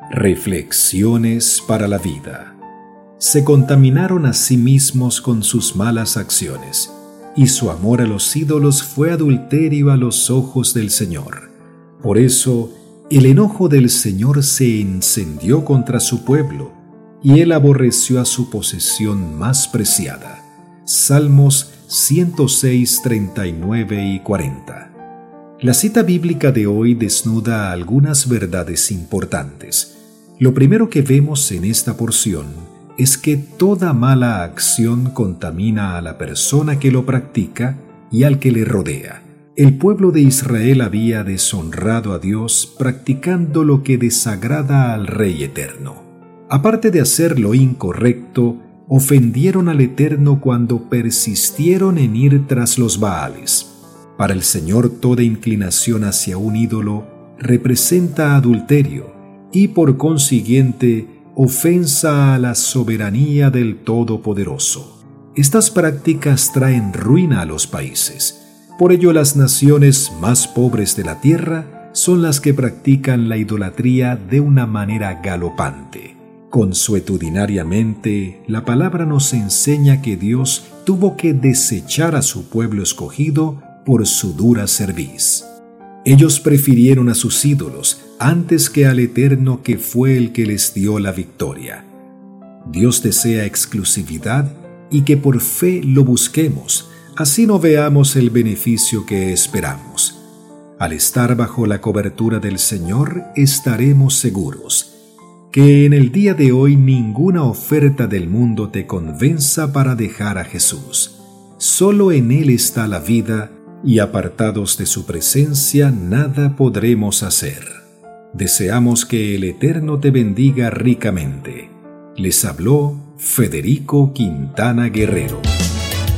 Reflexiones para la vida. Se contaminaron a sí mismos con sus malas acciones, y su amor a los ídolos fue adulterio a los ojos del Señor. Por eso, el enojo del Señor se encendió contra su pueblo, y él aborreció a su posesión más preciada. Salmos 106, 39 y 40. La cita bíblica de hoy desnuda algunas verdades importantes. Lo primero que vemos en esta porción es que toda mala acción contamina a la persona que lo practica y al que le rodea. El pueblo de Israel había deshonrado a Dios practicando lo que desagrada al Rey Eterno. Aparte de hacer lo incorrecto, ofendieron al Eterno cuando persistieron en ir tras los Baales. Para el Señor, toda inclinación hacia un ídolo representa adulterio y, por consiguiente, ofensa a la soberanía del Todopoderoso. Estas prácticas traen ruina a los países. Por ello, las naciones más pobres de la tierra son las que practican la idolatría de una manera galopante. Consuetudinariamente, la palabra nos enseña que Dios tuvo que desechar a su pueblo escogido por su dura cerviz. Ellos prefirieron a sus ídolos antes que al Eterno, que fue el que les dio la victoria. Dios desea exclusividad y que por fe lo busquemos, así no veamos el beneficio que esperamos. Al estar bajo la cobertura del Señor, estaremos seguros. Que en el día de hoy ninguna oferta del mundo te convenza para dejar a Jesús. Solo en Él está la vida, y apartados de su presencia nada podremos hacer. Deseamos que el Eterno te bendiga ricamente. Les habló Federico Quintana Guerrero.